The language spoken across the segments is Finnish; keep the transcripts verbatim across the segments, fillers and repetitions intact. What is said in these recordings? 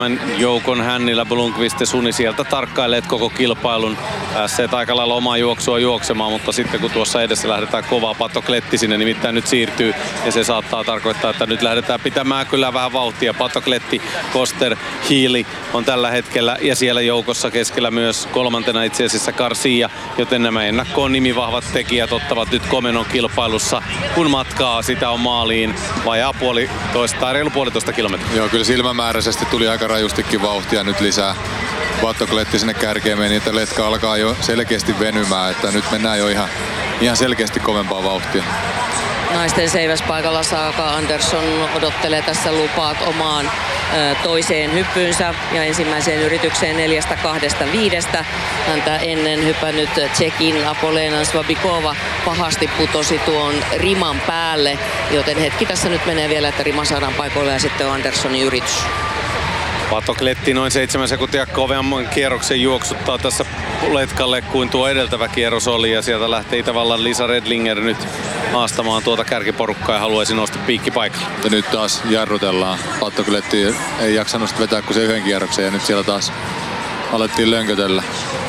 Joukon Hännilä, Blomqvist ja Suni sieltä tarkkaileet koko kilpailun. Päässeet aika lailla omaa juoksua juoksemaan, mutta sitten kun tuossa edessä lähdetään kovaa, Patokletti sinne nimittäin nyt siirtyy. Ja se saattaa tarkoittaa, että nyt lähdetään pitämään kyllä vähän vauhtia. Patokletti, Koster, Healy on tällä hetkellä ja siellä joukossa keskellä myös kolmantena itse asiassa Garcia. Joten nämä ennakkoon nimivahvat tekijät ottavat nyt komenon kilpailussa, kun matkaa sitä on maaliin vajaa puolitoista tai reilu puolitoista kilometriä. Joo, kyllä silmämääräisesti tuli aika rajustikin vauhtia nyt lisää. Patokletti sinne kärkeen meni, että letka alkaa jo selkeästi venymään, että nyt mennään jo ihan, ihan selkeästi kovempaa vauhtia. Naisten seiväspaikalla Saga Andersson odottelee tässä lupaat omaan ö, toiseen hyppyynsä ja ensimmäiseen yritykseen neljästä kahdesta viidestä. Häntä ennen hypännyt Tsekin Apolena Svabikova pahasti putosi tuon riman päälle, joten hetki tässä nyt menee vielä, että rima saadaan paikoille ja sitten on Anderssonin yritys. Patokletti noin seitsemän sekuntia kovemman kierroksen juoksuttaa tässä letkalle kuin tuo edeltävä kierros oli. Ja sieltä lähtee Itävallan Lisa Redlinger nyt haastamaan tuota kärkiporukkaa ja haluaisi nousta piikkipaikalle. Ja nyt taas jarrutellaan. Patokletti ei jaksanut vetää kuin se yhden kierroksen ja nyt siellä taas alettiin lönkötellä.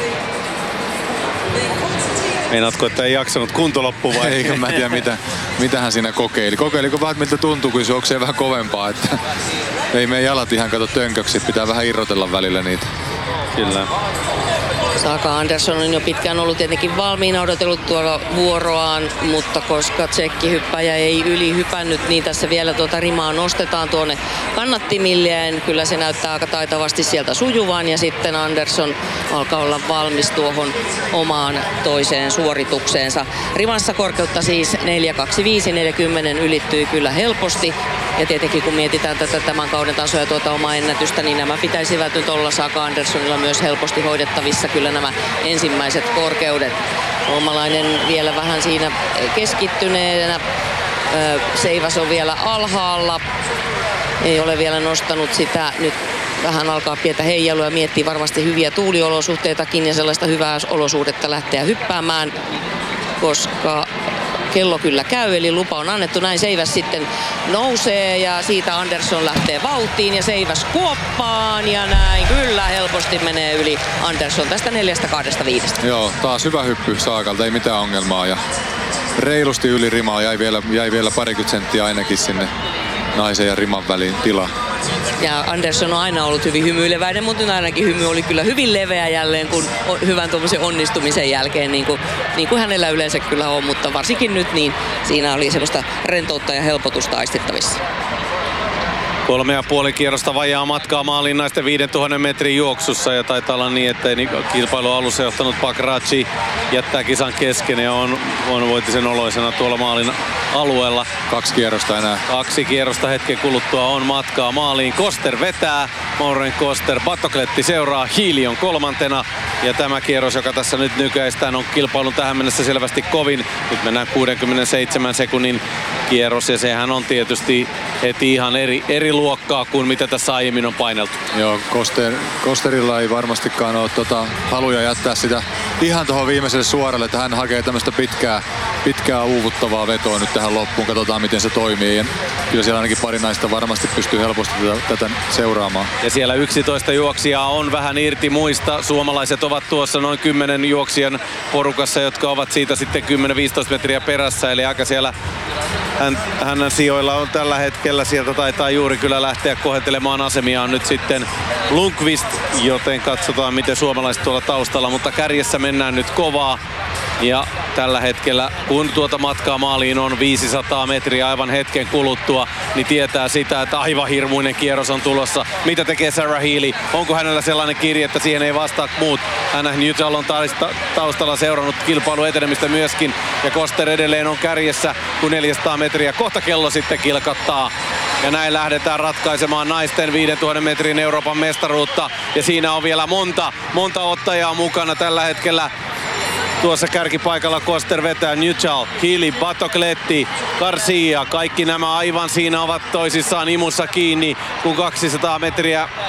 Meinaatko, että ei jaksanut kunto loppu vai? Eikö mä tiedä mitä, mitä hän siinä kokeili. Kokeiliko vähän miltä tuntuu, kun se juoksee vähän kovempaa. Että ei mene jalat ihan kato tönköksi, pitää vähän irrotella välillä niitä. Kyllä. Saga Andersson on jo pitkään ollut tietenkin valmiina, odotellut tuolla vuoroaan, mutta koska tsekkihyppäjä ei yli hypännyt, niin tässä vielä tuota rimaa nostetaan tuonne kannattimilleen. Kyllä se näyttää aika taitavasti sieltä sujuvan ja sitten Andersson alkaa olla valmis tuohon omaan toiseen suoritukseensa. Rimassa korkeutta siis neljä kaksikymmentäviisi neljäkymmentä ylittyy kyllä helposti. Ja tietenkin kun mietitään tätä tämän kauden tasoa ja tuota omaa ennätystä, niin nämä pitäisivät nyt olla Saga Anderssonilla myös helposti hoidettavissa kyllä nämä ensimmäiset korkeudet. Suomalainen vielä vähän siinä keskittyneenä. Seiväs on vielä alhaalla. Ei ole vielä nostanut sitä. Nyt vähän alkaa pientä heijailua ja miettii varmasti hyviä tuuliolosuhteitakin ja sellaista hyvää olosuhdetta lähteä hyppäämään, koska kello kyllä käy, eli lupa on annettu. Näin Seiväs sitten nousee ja siitä Andersson lähtee vauhtiin ja Seiväs kuoppaan ja näin kyllä helposti menee yli Andersson tästä neljästä kahdesta viidestä. Joo, taas hyvä hyppy Saagalta, ei mitään ongelmaa ja reilusti yli rimaa, jäi vielä, jäi vielä parikymmentä senttiä ainakin sinne naisen ja riman väliin tilaa. Ja Andersson on aina ollut hyvin hymyileväinen, mutta nyt ainakin hymy oli kyllä hyvin leveä jälleen kun hyvän tuommoisen onnistumisen jälkeen, niin kuin, niin kuin hänellä yleensä kyllä on, mutta varsinkin nyt niin siinä oli semmoista rentoutta ja helpotusta aistittavissa. Kolme ja puoli kierrosta vajaa matkaa maaliin naisten viidentuhannen metrin juoksussa ja taitaa olla niin, että kilpailu alussa johtanut Pakraci jättää kisan kesken ja on, on voitisen oloisena tuolla maalin alueella. Kaksi kierrosta enää. Kaksi kierrosta hetken kuluttua on matkaa maaliin. Koster vetää, Maureen Koster, Patokletti seuraa, Healy on kolmantena ja tämä kierros, joka tässä nyt nykäistään, on kilpailun tähän mennessä selvästi kovin. Nyt mennään kuudenkymmenenseitsemän sekunnin kierros ja sehän on tietysti heti ihan eri, eri luokkaa kuin mitä tässä aiemmin on paineltu. Joo, Koster, Kosterilla ei varmastikaan ole tota, haluja jättää sitä ihan tuohon viimeiselle suoralle, että hän hakee tämmöistä pitkää, pitkää uuvuttavaa vetoa nyt tähän loppuun. Katsotaan miten se toimii. Ja kyllä siellä ainakin pari naista varmasti pystyy helposti tätä, tätä seuraamaan. Ja siellä yksitoista juoksijaa on vähän irti muista. Suomalaiset ovat tuossa noin kymmenen juoksijan porukassa, jotka ovat siitä sitten kymmenen viisitoista metriä perässä. Eli aika siellä hän, hänen sijoilla on tällä hetkellä. Sieltä taitaa juuri kyllä lähteä kohettelemaan asemiaan nyt sitten Blomqvist, joten katsotaan miten suomalaiset tuolla taustalla, mutta kärjessä mennään nyt kovaa. Ja tällä hetkellä, kun tuota matkaa maaliin on viisisataa metriä aivan hetken kuluttua, niin tietää sitä, että aivan hirmuinen kierros on tulossa. Mitä tekee Sarah Healy? Onko hänellä sellainen kirje, että siihen ei vastaa muut? Hän Newtall on taustalla seurannut kilpailun etenemistä myöskin. Ja Koster edelleen on kärjessä, kun neljäsataa metriä. Kohta kello sitten kilkattaa. Ja näin lähdetään ratkaisemaan naisten viidentuhannen metrin Euroopan mestaruutta. Ja siinä on vielä monta, monta ottajaa mukana tällä hetkellä. Tuossa kärkipaikalla Koster vetää, Newtall, Healy, Patokletti, Garcia. Kaikki nämä aivan siinä ovat toisissaan imussa kiinni, kun kaksisataa metriä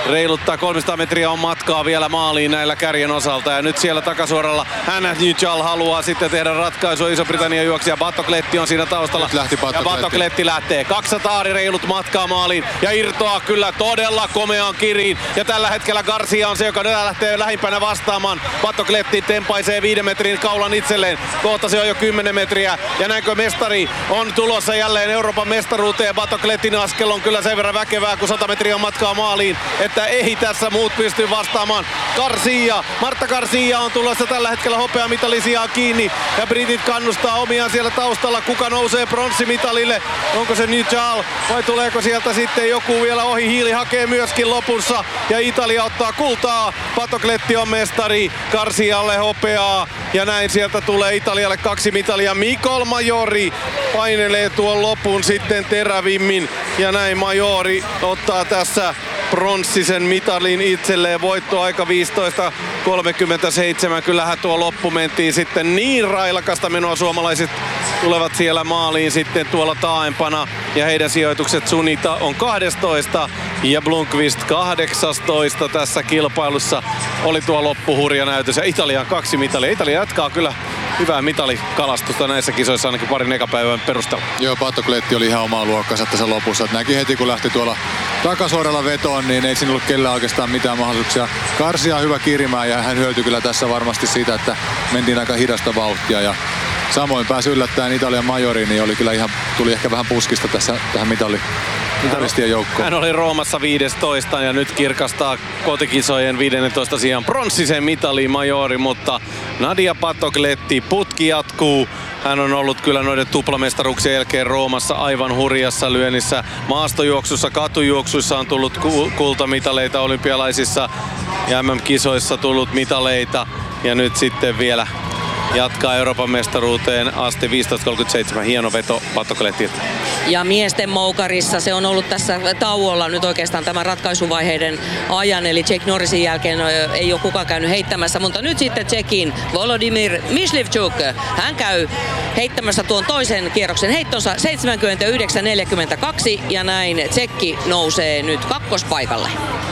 Reiluttaa kolmesataa metriä on matkaa vielä maaliin näillä kärjen osalta. Ja nyt siellä takasuoralla Hannah Newchal haluaa sitten tehdä ratkaisua. Iso-Britannian juoksija Batokletti on siinä taustalla. Nyt lähti Batokletti. Ja Batokletti lähtee. kaksisataa reilut matkaa maaliin. Ja irtoaa kyllä todella komeaan kiriin. Ja tällä hetkellä Garcia on se, joka lähtee lähimpänä vastaamaan. Batokletti tempaisee viiden metrin kaulan itselleen. Kohta se on jo kymmenen metriä. Ja näinkö mestari on tulossa jälleen Euroopan mestaruuteen. Batoklettin askel on kyllä sen verran väkevää, kun sata metriä on matkaa maaliin, että ei tässä muut pysty vastaamaan. Garcia, Marta Garcia on tulossa tällä hetkellä hopeamitalisia kiinni. Ja britit kannustaa omiaan siellä taustalla. Kuka nousee pronssimitalille? Onko se Newchal vai tuleeko sieltä sitten joku vielä ohi? Hiili hakee myöskin lopussa. Ja Italia ottaa kultaa. Batokletti on mestari. Garcialle hopeaa. Ja näin sieltä tulee Italialle kaksi mitalia. Micol Majori painelee tuon lopun sitten terävimmin. Ja näin Majori ottaa tässä pronssisen mitalin itselleen. Voittoaika viisitoista kolmekymmentäseitsemän. Kyllähän tuo loppu mentiin sitten niin railakasta menoa. Suomalaiset tulevat siellä maaliin sitten tuolla taaempana. Ja heidän sijoitukset Sunita on kahdestoista ja Blomqvist kahdeksastoista tässä kilpailussa. Oli tuo loppu hurja näytös ja Italian kaksi mitalia. Italia jatkaa kyllä hyvää mitalikalastusta näissä kisoissa ainakin parin ekapäivän perusteella. Joo, Batokletti oli ihan omaa luokkansa tässä lopussa. Et näki heti kun lähti tuolla takasuoralla vetoon, niin ei siinä ollut kellään oikeastaan mitään mahdollisuuksia. Garcia hyvä kirimään ja hän hyötyi kyllä tässä varmasti siitä, että mentiin aika hidasta vauhtia. Ja samoin pääsi yllättäen Italian Majori, niin oli kyllä ihan, tuli ehkä vähän puskista tässä tähän mitali, mitalistien joukkoon. Hän oli Roomassa viidestoista ja nyt kirkastaa kotikisojen viidennentoista sijaan pronssisen mitaliin Majori, mutta Nadia Batokletti, putki jatkuu. Hän on ollut kyllä noiden tuplamestaruuksien jälkeen Roomassa aivan hurjassa lyönnissä. Maastojuoksussa, katujuoksuissa on tullut kultamitaleita olympialaisissa ja M M-kisoissa tullut mitaleita. Ja nyt sitten vielä jatkaa Euroopan mestaruuteen asti viisitoista kolmekymmentäseitsemän. Hieno veto Batoklettilta. Ja miesten moukarissa se on ollut tässä tauolla nyt oikeastaan tämän ratkaisuvaiheiden ajan. Eli Jack Norrisin jälkeen ei ole kukaan käynyt heittämässä. Mutta nyt sitten Tsekin Volodymyr Myslivchuk. Hän käy heittämässä tuon toisen kierroksen heittonsa seitsemänkymmentäyhdeksän neljäkymmentäkaksi. Ja näin Tsekki nousee nyt kakkospaikalle.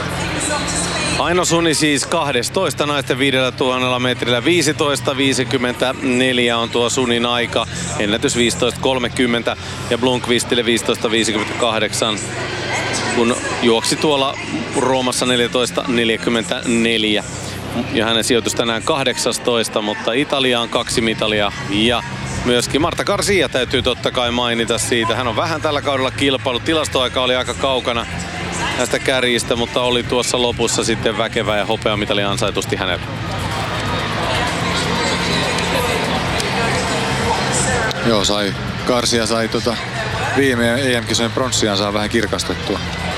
Aino Suni siis kahdestoista naisten viidellä tuhannella metrillä. viisitoista viisikymmentäneljä on tuo Sunin aika. Ennätys viisitoista kolmekymmentä ja Blomqvistille viisitoista viisikymmentäkahdeksan. Kun juoksi tuolla Roomassa neljätoista neljäkymmentäneljä. Ja hänen sijoitus tänään kahdeksastoista, mutta Italia on kaksi mitalia ja myöskin Marta Garcia täytyy totta kai mainita siitä. Hän on vähän tällä kaudella kilpailu. Tilastoaika oli aika kaukana näistä kärjistä, mutta oli tuossa lopussa sitten väkevä ja hopeamitali ansaitusti hänelle. Joo, sai. Garcia sai tota viime E M-kisojen pronssiaan saa vähän kirkastettua.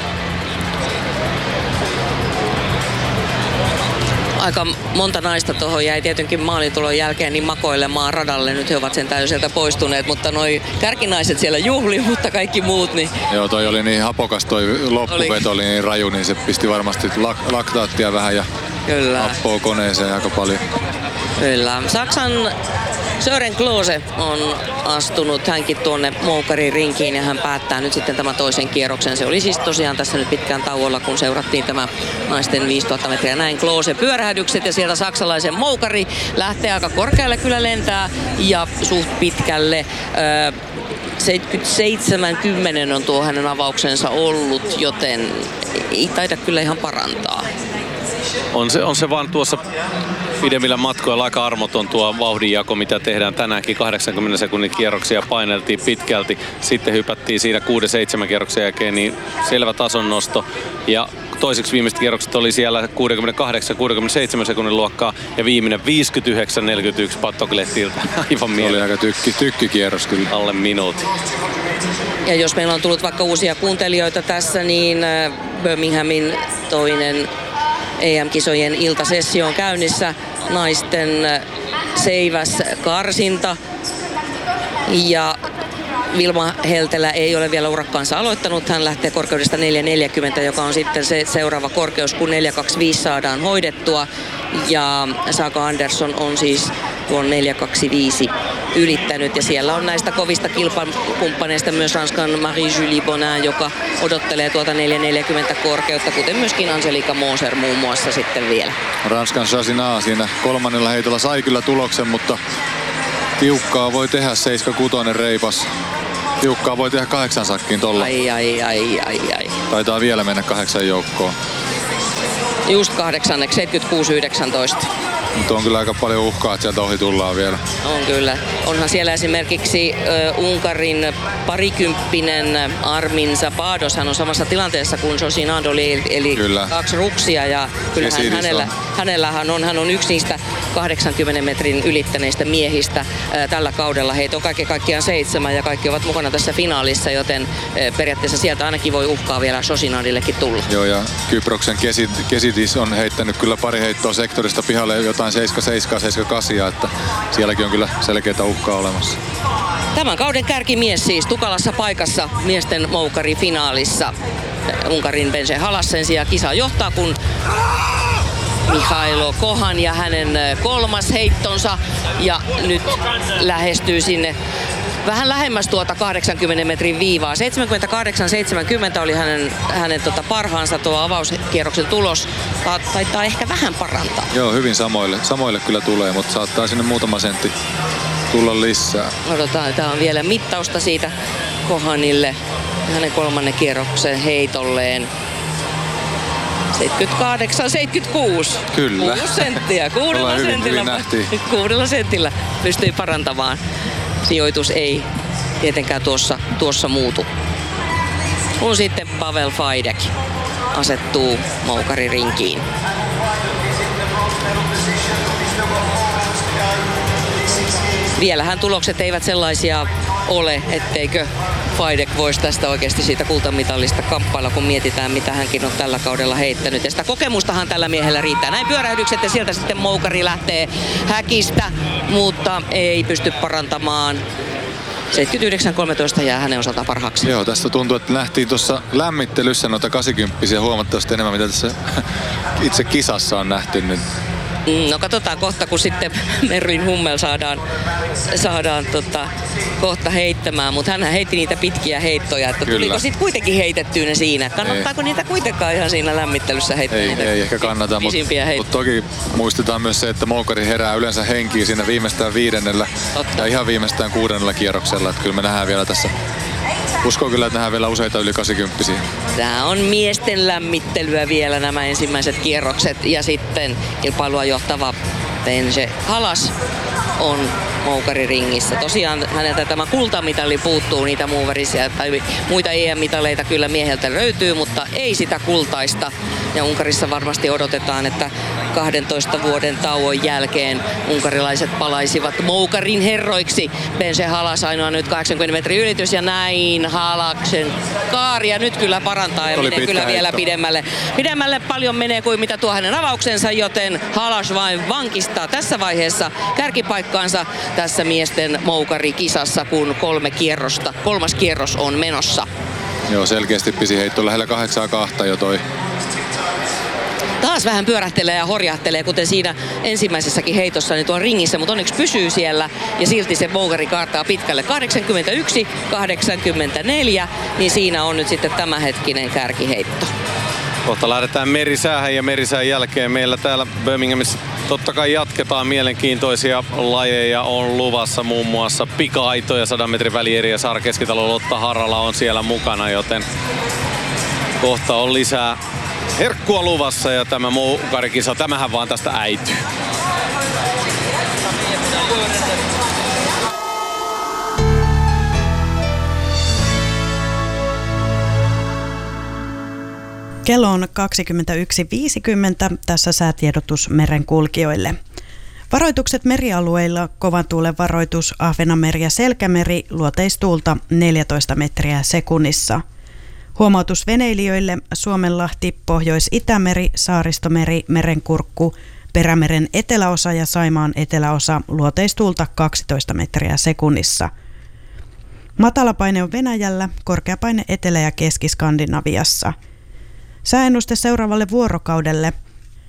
Aika monta naista tuohon jäi tietenkin maalitulon jälkeen niin makoilemaan radalle. Nyt he ovat sen täydeltä poistuneet, mutta noi kärkinaiset siellä juhli, mutta kaikki muut niin... Joo, toi oli niin hapokas toi loppuveto, oli niin raju, niin se pisti varmasti lak- laktaattia vähän ja Kyllä. happoa koneeseen aika paljon. Kyllä. Saksan Sören Klose on astunut hänkin tuonne Moukarin rinkiin ja hän päättää nyt sitten tämän toisen kierroksen. Se oli siis tosiaan tässä nyt pitkään tauolla, kun seurattiin tämä naisten viisituhatta metriä. Näin Klose pyörähdykset ja sieltä saksalaisen Moukari lähtee aika korkealle kyllä lentää ja suht pitkälle. Öö, seitsemänkymmentä kymmenen on tuo hänen avauksensa ollut, joten ei taida kyllä ihan parantaa. On se, on se vaan tuossa pidemmillä matkoilla aika armoton tuo vauhdinjako, mitä tehdään tänäänkin. kahdeksankymmenen sekunnin kierroksia paineltiin pitkälti. Sitten hypättiin siinä kuusi seitsemän kierroksen jälkeen, niin selvä tason nosto. Ja toiseksi viimeiset kierrokset oli siellä kuusikymmentäkahdeksan kuusikymmentäseitsemän sekunnin luokkaa ja viimeinen viisikymmentäyhdeksän neljäkymmentäyksi Batoklettilta. Aivan mieleen. Oli aika tykki, tykkikierros kyllä. Alle minuutin. Ja jos meillä on tullut vaikka uusia kuuntelijoita tässä, niin Birminghamin toinen E M-kisojen iltasessio on käynnissä. Naisten seiväs karsinta. Ja Vilma Heltelä ei ole vielä urakkaansa aloittanut. Hän lähtee korkeudesta neljä neljäkymmentä, joka on sitten se seuraava korkeus, kun neljä kaksikymmentäviisi saadaan hoidettua. Ja Saga Andersson on siis tuon neljä kaksikymmentäviisi ylittänyt. Ja siellä on näistä kovista kilpakumppaneista myös Ranskan Marie-Julie Bonin, joka odottelee tuota neljä neljäkymmentä korkeutta, kuten myöskin Angelika Moser muun muassa sitten vielä. Ranskan Chasina siinä kolmannella heitolla sai kyllä tuloksen, mutta tiukkaa voi tehdä seitsemän kuusi reipas. Tiukkaa voi tehdä kahdeksan sakkiin tolla. Ai, ai, ai, ai, ai. Taitaa vielä mennä kahdeksan joukkoon. Just kahdeksanneksi, seitsemänkymmentäkuusi yhdeksäntoista. Mutta on kyllä aika paljon uhkaa, että sieltä ohi tullaan vielä. On kyllä. Onhan siellä esimerkiksi äh, Unkarin parikymppinen Armin Zapados. Hän on samassa tilanteessa kuin Josinand oli, eli kyllä. kaksi ruksia. Ja kyllähän hänellä, hänellähän on, hän on yksi niistä kahdeksankymmenen metrin ylittäneistä miehistä äh, tällä kaudella. Heitä on kaikki kaikkiaan seitsemän ja kaikki ovat mukana tässä finaalissa, joten äh, periaatteessa sieltä ainakin voi uhkaa vielä Josinandillekin tulla. Joo, ja Kyproksen Kesidis on heittänyt kyllä pari heittoa sektorista pihalle jotain seitsemän seitsemän seitsemän kahdeksan, että sielläkin on kyllä selkeää uhkaa olemassa. Tämän kauden kärkimies siis tukalassa paikassa miesten moukarifinaalissa. Unkarin Bence Halas sen sijaan kisa johtaa, kun Mihailo Kohan ja hänen kolmas heittonsa ja nyt lähestyy sinne vähän lähemmäs tuota kahdeksankymmenen metrin viivaa. seitsemänkymmentäkahdeksan seitsemänkymmentä oli hänen, hänen tota parhaansa tuo avauskierroksen tulos. Taitaa ehkä vähän parantaa. Joo, hyvin samoille. Samoille kyllä tulee, mutta saattaa sinne muutama sentti tulla lisää. Odotetaan, tämä on vielä mittausta siitä Kohanille hänen kolmannen kierroksen heitolleen. seitsemänkymmentäkahdeksan seitsemänkymmentäkuusi. Kyllä. Kuusi senttiä. Kuudella hyvin, sentillä, hyvin kuudella sentillä pystyi parantamaan. Sijoitus ei tietenkään tuossa, tuossa muutu. Kun sitten Pavel Fajdek asettuu moukaririnkiin. Vielähän tulokset eivät sellaisia ole, etteikö Fajdek voisi tästä oikeasti siitä kultamitalista kamppailla, kun mietitään, mitä hänkin on tällä kaudella heittänyt. Ja sitä kokemustahan tällä miehellä riittää. Näin pyörähdykset ja sieltä sitten moukari lähtee häkistä, mutta ei pysty parantamaan. seitsemänkymmentäyhdeksän kolmetoista jää hänen osalta parhaaksi. Joo, tästä tuntuu, että nähtiin tuossa lämmittelyssä noita kahdeksankymppisiä huomattavasti enemmän, mitä tässä itse kisassa on nähty nyt. No katsotaan kohta, kun sitten Merlin Hummel saadaan, saadaan tota, kohta heittämään, mutta hän heitti niitä pitkiä heittoja, että Kyllä. tuliko sitten kuitenkin heitettyä ne siinä? Kannattaako ei. niitä kuitenkaan ihan siinä lämmittelyssä heittää ei, niitä ei ehkä kannata, mutta mut toki muistetaan myös se, että moukari herää yleensä henkiin siinä viimeistään viidennellä Totta. ja ihan viimeistään kuudennella kierroksella, että kyllä me nähdään vielä tässä. Uskon kyllä, että nähdään vielä useita yli kahdeksankymppisiä. Tämä on miesten lämmittelyä vielä nämä ensimmäiset kierrokset ja sitten kilpailua johtava Bence Halas on moukariringissä. Tosiaan häneltä tämä kultamitali puuttuu, niitä muuvärisiä tai muita E M-mitaleita kyllä mieheltä löytyy, mutta ei sitä kultaista. Ja Unkarissa varmasti odotetaan, että kahdentoista vuoden tauon jälkeen unkarilaiset palaisivat moukarin herroiksi. Bence Halas ainoa nyt kahdeksankymmentä metrin ylitys ja näin Halaksen kaari. Ja nyt kyllä parantaa ja menee kyllä heitto. Vielä pidemmälle. Pidemmälle paljon menee kuin mitä tuo hänen avauksensa, joten Halas vain vankistaa tässä vaiheessa kärkipaikkaansa tässä miesten moukarikisassa, kun kolme kierrosta, kolmas kierros on menossa. Joo, selkeästi pisi heitto lähellä kahdeksaa kahta jo toi. Taas vähän pyörähtelee ja horjahtelee, kuten siinä ensimmäisessäkin heitossa, niin tuo ringissä, mutta onneksi pysyy siellä ja silti se moukari kaartaa pitkälle. kahdeksankymmentäyksi kahdeksankymmentäneljä, niin siinä on nyt sitten tämänhetkinen kärkiheitto. Kohta lähdetään merisäähän ja merisään jälkeen meillä täällä Birminghamissa totta kai jatketaan. Mielenkiintoisia lajeja on luvassa, muun muassa pika-aito ja sadan metrin välieri ja Saara Keskitalo Lotta Harala on siellä mukana, joten kohta on lisää herkkua luvassa ja tämä moukarikisa, tämähän vaan tästä äityy. Kello on kaksikymmentäyksi viisikymmentä. Tässä säätiedotus merenkulkijoille. Varoitukset merialueilla: kovan tuulen varoitus Ahvenanmeri ja Selkämeri, luoteistuulta neljätoista metriä sekunnissa. Huomautus veneilijöille: Suomenlahti, Pohjois-Itämeri, Saaristomeri, Merenkurkku, Perämeren eteläosa ja Saimaan eteläosa, luoteistuulta kaksitoista metriä sekunnissa. Matalapaine on Venäjällä, korkeapaine Etelä- ja Keski-Skandinaviassa. Sääennuste seuraavalle vuorokaudelle.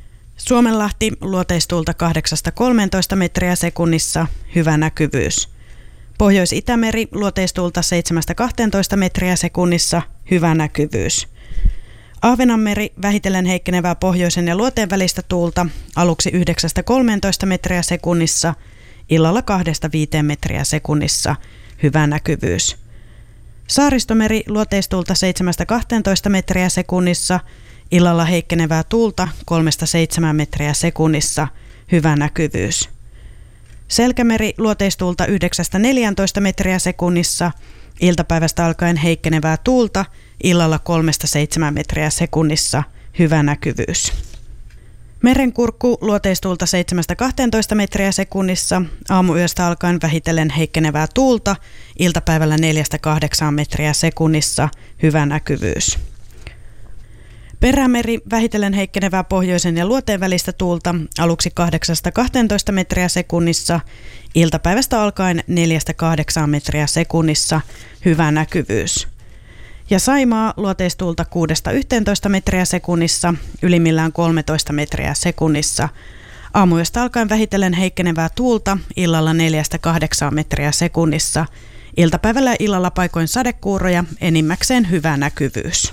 Suomenlahti luoteistuulta kahdeksasta kolmeentoista metriä sekunnissa, hyvä näkyvyys. Pohjois-Itämeri luoteistuulta seitsemästä kahteentoista metriä sekunnissa, hyvä näkyvyys. Ahvenanmeri vähitellen heikkenevää pohjoisen ja luoteen välistä tuulta, aluksi yhdeksästä kolmeentoista metriä sekunnissa, illalla kahdesta viiteen metriä sekunnissa, hyvä näkyvyys. Saaristomeri luoteistuulta seitsemästä kahteentoista metriä sekunnissa, illalla heikkenevää tuulta kolmesta seitsemään metriä sekunnissa, hyvä näkyvyys. Selkämeri luoteistuulta yhdeksästä neljääntoista metriä sekunnissa, iltapäivästä alkaen heikkenevää tuulta, illalla kolmesta seitsemään metriä sekunnissa, hyvä näkyvyys. Merenkurkku luoteistuulta seitsemästä kahteentoista metriä sekunnissa, aamuyöstä alkaen vähitellen heikkenevää tuulta, iltapäivällä neljästä kahdeksaan metriä sekunnissa, hyvä näkyvyys. Perämeri vähitellen heikkenevää pohjoisen ja luoteen välistä tuulta, aluksi kahdeksasta kahteentoista metriä sekunnissa, iltapäivästä alkaen neljästä kahdeksaan metriä sekunnissa, hyvä näkyvyys. Ja Saimaa luoteistuulta kuudesta yhteentoista metriä sekunnissa, ylimmillään kolmetoista metriä sekunnissa. Aamuyöstä alkaen vähitellen heikkenevää tuulta, illalla neljästä kahdeksaan metriä sekunnissa. Iltapäivällä ja illalla paikoin sadekuuroja, enimmäkseen hyvä näkyvyys.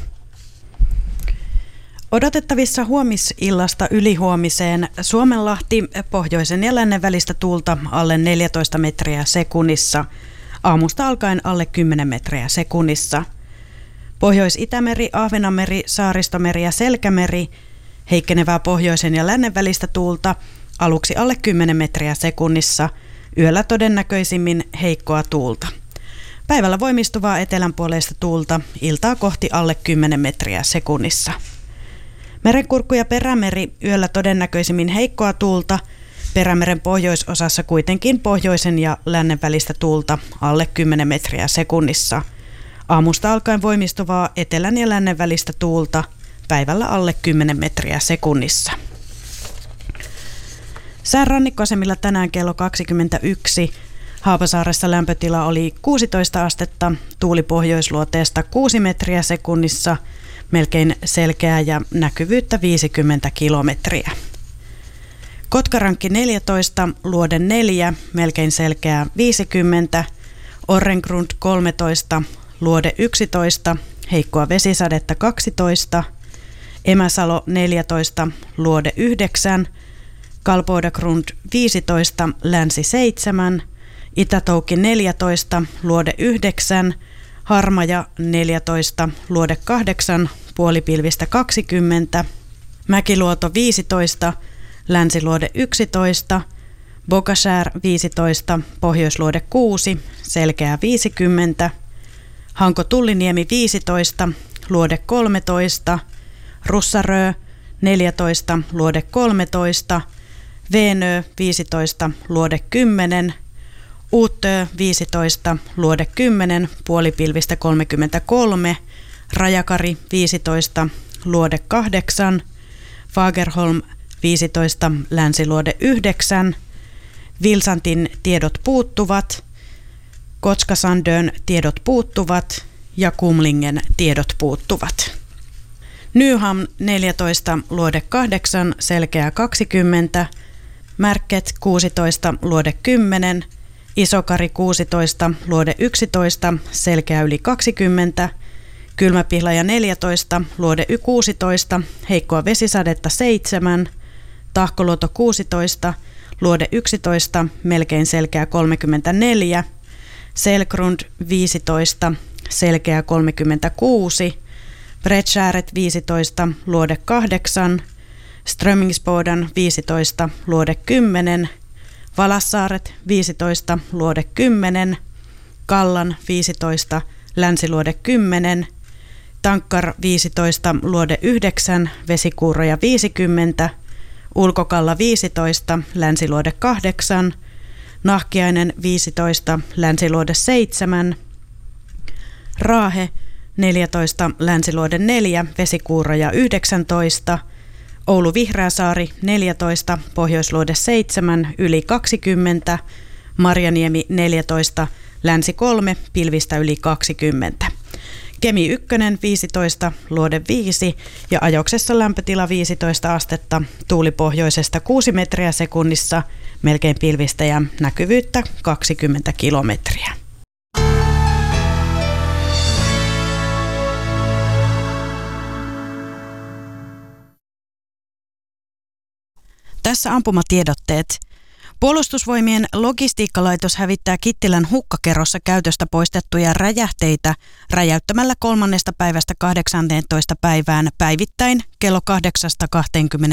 Odotettavissa huomisillasta ylihuomiseen Suomenlahti pohjoisen ja lännen välistä tuulta alle neljätoista metriä sekunnissa, aamusta alkaen alle kymmenen metriä sekunnissa. Pohjois-Itämeri, Ahvenanmeri, Saaristomeri ja Selkämeri, heikkenevää pohjoisen ja lännen välistä tuulta, aluksi alle kymmenen metriä sekunnissa, yöllä todennäköisimmin heikkoa tuulta. Päivällä voimistuvaa etelänpuoleista tuulta, iltaa kohti alle kymmenen metriä sekunnissa. Merenkurkku ja Perämeri, yöllä todennäköisimmin heikkoa tuulta, Perämeren pohjoisosassa kuitenkin pohjoisen ja lännen välistä tuulta, alle kymmenen metriä sekunnissa. Aamusta alkaen voimistuvaa etelän ja lännen välistä tuulta, päivällä alle kymmenen metriä sekunnissa. Sään rannikkoasemilla tänään kello kaksikymmentäyksi. Haapasaaressa lämpötila oli kuusitoista astetta, tuuli pohjoisluoteesta kuusi metriä sekunnissa, melkein selkeää ja näkyvyyttä viisikymmentä kilometriä. Kotkarankki neljätoista, Luode neljä, melkein selkeää viisikymmentä, Orrengrund kolmetoista, Luode yksitoista, heikkoa vesisadetta kaksitoista, Emäsalo neljätoista, Luode yhdeksän, Kalpoidagrund viisitoista, Länsi seitsemän, Itätoukki neljätoista, Luode yhdeksän, Harmaja neljätoista, Luode kahdeksan, puolipilvistä kaksikymmentä, Mäkiluoto viisitoista, Länsiluode yksitoista, Bokashär viisitoista, Pohjoisluode kuusi, selkeää viisikymmentä, Hanko-Tulliniemi viisitoista, Luode kolmetoista, Russarö neljätoista, Luode kolmetoista, Veenö viisitoista, Luode kymmenen, Uutö viisitoista, Luode kymmenen, puolipilvistä kolmekymmentäkolme, Rajakari viisitoista, Luode kahdeksan, Fagerholm viisitoista, Länsiluode yhdeksän, Vilsantin tiedot puuttuvat, Kotskasandön tiedot puuttuvat ja Kumlingen tiedot puuttuvat. Nyhamn neljätoista, Luode kahdeksan, selkeää kaksikymmentä, Märket kuusitoista, Luode kymmenen, Isokari kuusitoista, Luode yksitoista, selkeää yli kaksikymmentä, Kylmäpihlaja neljätoista, Luode kuusitoista, heikkoa vesisadetta seitsemän, Tahkoluoto kuusitoista, Luode yksitoista, melkein selkeää kolmekymmentäneljä, Selgrund viisitoista, selkeää kolmekymmentäkuusi, Bredskääret viisitoista, Luode kahdeksan, Strömingsboden viisitoista, Luode kymmenen, Valassaaret viisitoista, Luode kymmenen, Kallan viisitoista, Länsiluode kymmenen, Tankkar viisitoista, Luode yhdeksän, Vesikuuroja viisikymmentä, Ulkokalla viisitoista, Länsiluode kahdeksan, Nahkiainen viisitoista, Länsiluode seitsemän, Raahe neljätoista, Länsiluode neljä, Vesikuuroja yhdeksäntoista, Oulu Vihreäsaari neljätoista, Pohjoisluode seitsemän, yli kaksikymmentä, Marjaniemi neljätoista, Länsi kolme, pilvistä yli kaksikymmentä. Kemi ykkönen viisitoista, Luode viisi ja Ajoksessa lämpötila viisitoista astetta, tuuli pohjoisesta kuusi metriä sekunnissa, melkein pilvistä ja näkyvyyttä kaksikymmentä kilometriä. Tässä ampumatiedotteet. Puolustusvoimien logistiikkalaitos hävittää Kittilän hukkakerrossa käytöstä poistettuja räjähteitä räjäyttämällä kolmannesta päivästä kahdeksanteentoista päivään päivittäin kello kahdeksasta kaksikymmentä